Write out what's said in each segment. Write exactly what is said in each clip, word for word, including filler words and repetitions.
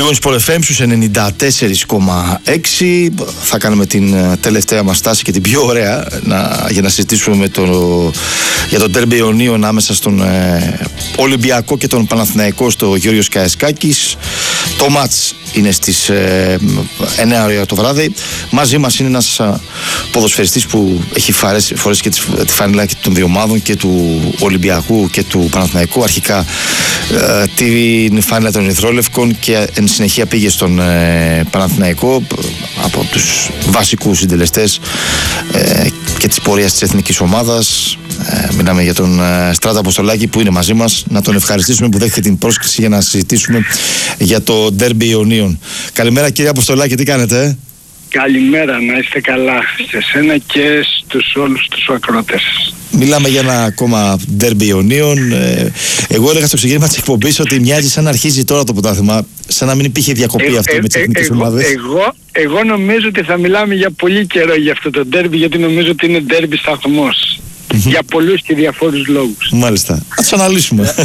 Real Sport εφ εμ στους ενενήντα τέσσερα κόμμα έξι. Θα κάνουμε την τελευταία μας στάση και την πιο ωραία να, για να συζητήσουμε με το, για τον ντέρμπι Ιωνίων ανάμεσα στον ε, Ολυμπιακό και τον Παναθηναϊκό στο Γιώργος Καραϊσκάκης. Το μάτς είναι στις ε, εννιά ώρα το βράδυ. Μαζί μας είναι ένας α, ποδοσφαιριστής που έχει φορέσει, φορέσει και τη φανέλα των δύο ομάδων, και του Ολυμπιακού και του Παναθηναϊκού. Αρχικά ε, την φανέλα των Ερυθρόλευκων και εν συνεχεία πήγε στον ε, Παναθηναϊκό από τους βασικούς συντελεστές ε, και της πορείας της εθνικής ομάδας. Ε, μιλάμε για τον ε, Στράτα Αποστολάκη που είναι μαζί μας. Να τον ευχαριστήσουμε που δέχεται την πρόσκληση για να συζητήσουμε για το ντέρμπι Ιωνίων. Καλημέρα κύριε Αποστολάκη, τι κάνετε? Ε? Καλημέρα, να είστε καλά σε σένα και στους όλους τους ακροατές. Μιλάμε για ένα ακόμα ντέρμπι Ιωνίων. Ε, εγώ έλεγα στο ξεκίνημα της εκπομπής ότι μοιάζει σαν να αρχίζει τώρα το πρωτάθλημα, σαν να μην υπήρχε διακοπή ε, αυτή ε, με τις εθνικές ε, ομάδες. Εγώ, εγώ νομίζω ότι θα μιλάμε για πολύ καιρό για αυτό το ντέρμπι, γιατί νομίζω ότι είναι ντέρμπι σταθμός. Για πολλούς και διαφόρους λόγους. Μάλιστα. Θα τους αναλύσουμε.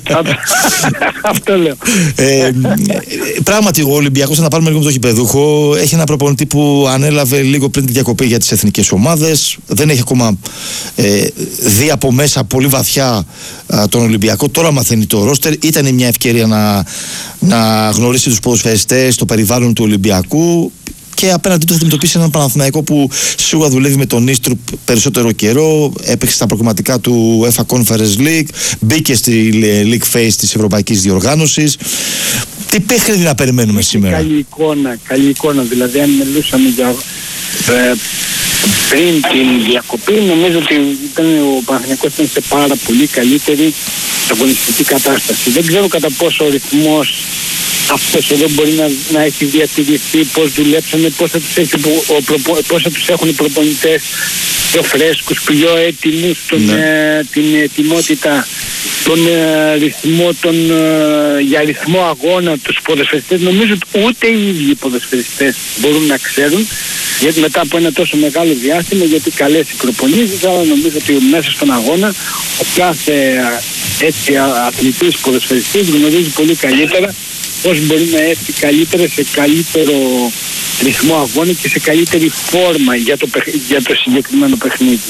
Αυτό λέω. ε, πράγματι, ο Ολυμπιακός, να πάρουμε λίγο με το γηπεδούχο, έχει ένα προπονητή που ανέλαβε λίγο πριν τη διακοπή για τις εθνικές ομάδες. Δεν έχει ακόμα ε, δει από μέσα πολύ βαθιά α, τον Ολυμπιακό. Τώρα μαθαίνει το ρόστερ. Ήταν μια ευκαιρία να, να γνωρίσει τους ποδοσφαιριστές, το περιβάλλον του Ολυμπιακού. Και απέναντί του θα αντιμετωπίσει έναν Παναθηναϊκό που σίγουρα δουλεύει με τον Ίστρου περισσότερο καιρό. Έπαιξε στα προκριματικά του UEFA Conference League. Μπήκε στη League Phase της Ευρωπαϊκής Διοργάνωσης. Τι παιχνίδι να περιμένουμε σήμερα? Καλή εικόνα, καλή εικόνα. Δηλαδή, αν μιλούσαμε για ε, πριν την διακοπή, νομίζω ότι ήταν, ο Παναθηναϊκός ήταν σε πάρα πολύ καλύτερη αγωνιστική κατάσταση. Δεν ξέρω κατά πόσο ο ρυθμός αυτός εδώ μπορεί να, να έχει διατηρηθεί, πώς δουλέψανε, πώς θα τους, έχει, ο, προπο, πώς θα τους έχουν οι προπονητές πιο φρέσκους, πιο έτοιμους, τον, ναι. ε, την ετοιμότητα, τον ε, ρυθμό, τον, ε, για ρυθμό αγώνα, τους ποδοσφαιριστές. Νομίζω ότι ούτε οι ίδιοι ποδοσφαιριστές μπορούν να ξέρουν, γιατί μετά από ένα τόσο μεγάλο διάστημα, γιατί καλές οι προπονήσεις, αλλά νομίζω ότι μέσα στον αγώνα ο κάθε έτσι αθλητής ποδοσφαιριστής γνωρίζει πολύ καλύτερα πώς μπορεί να έρθει καλύτερα σε καλύτερο ρυθμό αγώνα και σε καλύτερη φόρμα για το, για το συγκεκριμένο παιχνίδι.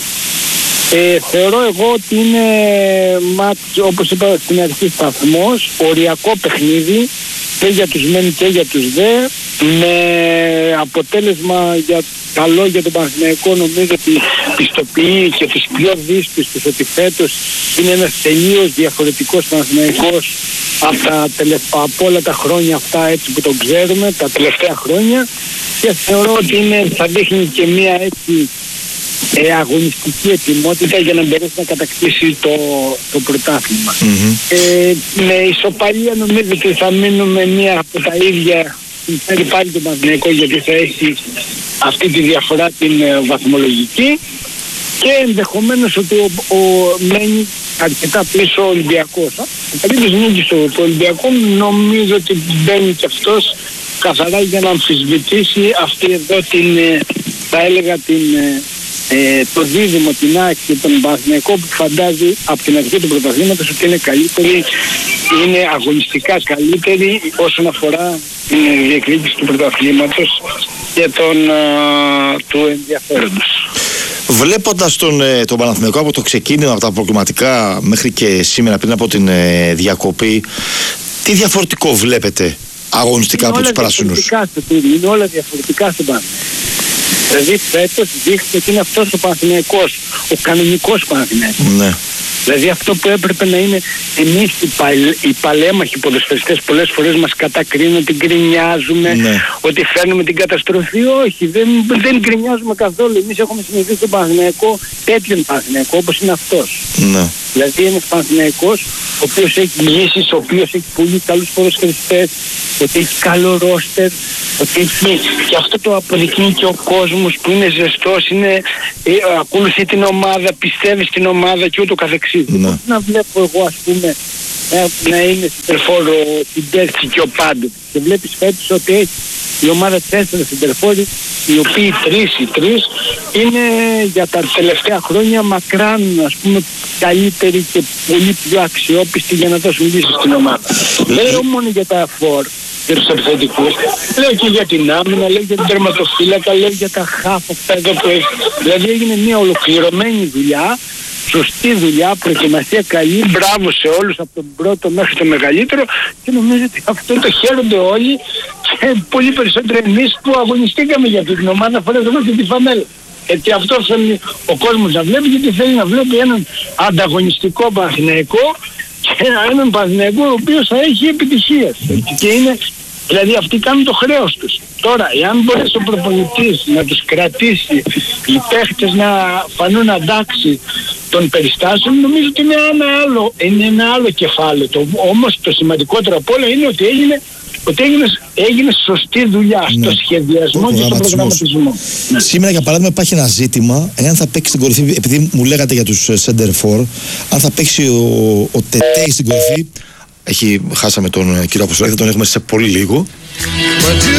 Ε, θεωρώ εγώ ότι είναι μάτς, όπως είπα στην αρχή, σταθμός, οριακό παιχνίδι και για τους μεν και για τους δε, με αποτέλεσμα για καλό για τον Παναθηναϊκό. Νομίζω ότι πιστοποιεί και τους πιο δύσπιστους ότι φέτος είναι ένας τελείως διαφορετικός Παναθηναϊκός από, τα τελευτα... από όλα τα χρόνια αυτά έτσι που τον ξέρουμε, τα τελευταία χρόνια, και θεωρώ ότι είναι, θα δείχνει και μία έτσι ε, αγωνιστική ετοιμότητα για να μπορέσει να κατακτήσει το, το πρωτάθλημα. Mm-hmm. Ε, με ισοπαλία νομίζω ότι θα μείνουμε μία από τα ίδια, συμφέρει πάλι τον Παναθηναϊκό γιατί θα έχει αυτή τη διαφορά την ε, βαθμολογική, και ενδεχομένως ότι ο, ο, μένει αρκετά πίσω ο Ολυμπιακός. Ο περίπτωση νίκης του Ολυμπιακού νομίζω ότι μπαίνει και αυτός καθαρά για να αμφισβητήσει αυτή εδώ την, θα έλεγα την, ε, το δίδυμο, την ΑΕΚ και τον Παναθηναϊκό, που φαντάζει από την αρχή του πρωταθλήματος ότι είναι καλύτερη, είναι αγωνιστικά καλύτερη όσον αφορά την διεκδίκηση του πρωταθλήματος και τον, α, του ενδιαφέροντος. Βλέποντας τον, τον Παναθηναϊκό από το ξεκίνημα, από τα προκληματικά μέχρι και σήμερα πριν από την ε, διακοπή, τι διαφορετικό βλέπετε αγωνιστικά είναι από τους πράσινους? Είναι όλα διαφορετικά στην Παναθηναϊκό. Δηλαδή φέτος δείχνει ότι είναι αυτός ο Παναθηναϊκός, ο κανονικός Παναθηναϊκός. Ναι. Δηλαδή αυτό που έπρεπε να είναι, εμείς οι, παλ, οι παλέμαχοι ποδοσφαιριστές πολλές φορές μας κατακρίνουν ότι γκρινιάζουμε, ναι, ότι φέρνουμε την καταστροφή. Όχι, δεν, δεν γκρινιάζουμε καθόλου. Εμείς έχουμε συνηθίσει τον Παναθηναϊκό, τέτοιον Παναθηναϊκό όπως είναι αυτός. Ναι. Δηλαδή είναι Παναθηναϊκός ο οποίος έχει λύσεις, ο οποίος έχει πολύ καλούς ποδοσφαιριστές, ότι έχει καλό ρόστερ, ότι έχει, και αυτό το αποδεικνύει και ο κόσμος που είναι ζεστός, είναι, ε, ακολουθεί την ομάδα, πιστεύει στην ομάδα και ούτω καθεξής. Ναι. Να βλέπω εγώ ας πούμε να, να είναι συμπερφόρο την Πέρση και ο Πάντο, και βλέπεις φέτος ότι έχει η ομάδα τέσσερα συμπερφόροι, οι οποίοι τρεις ή τρεις είναι για τα τελευταία χρόνια μακράν ας πούμε καλύτεροι και πολύ πιο αξιόπιστοι για να δώσουν λύσεις στην ομάδα. Δεν λέω μόνο για τα φορ, για τους επιθετικούς, λέω και για την άμυνα, λέω για την τερματοφύλακα, λέω για τα χαφ, αυτά εδώ που έχει. Δηλαδή έγινε μια ολοκληρωμένη δουλειά, σωστή δουλειά, προετοιμασία καλή, μπράβο σε όλους από τον πρώτο μέχρι το μεγαλύτερο, και νομίζω ότι αυτό το χαίρονται όλοι και πολύ περισσότερο εμείς που αγωνιστήκαμε για την ομάδα, φορέσαμε και τη φανέλα. Γιατί αυτό θέλει ο κόσμος να βλέπει, γιατί θέλει να βλέπει έναν ανταγωνιστικό Παναθηναϊκό και έναν Παναθηναϊκό ο οποίος θα έχει επιτυχίες. Και είναι, δηλαδή αυτοί κάνουν το χρέος τους. Τώρα, εάν μπορέσει ο προπονητής να τους κρατήσει, οι παίχτες να φανούν αντάξει των περιστάσεων, νομίζω ότι είναι ένα άλλο, είναι ένα άλλο κεφάλαιο. Το, όμως το σημαντικότερο από όλα είναι ότι έγινε, ότι έγινε, έγινε σωστή δουλειά, ναι, στο σχεδιασμό και στον προγραμματισμό. Ναι. Σήμερα για παράδειγμα υπάρχει ένα ζήτημα, εάν θα παίξει στην κορυφή, επειδή μου λέγατε για τους center for, αν θα παίξει ο, ο Τετέι στην κορυφή. Έχει, χάσαμε τον κύριο Αποστολάκη, τον έχουμε σε πολύ λίγο.